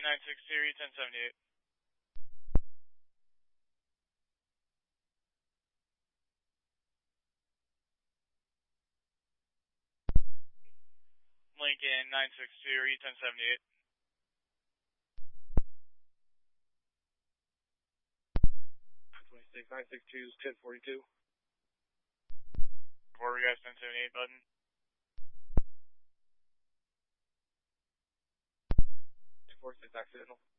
962, read 1078. Lincoln 962, read 1078. 26, 962 is 1042. Report, guys, 1078 button. 246 accidental.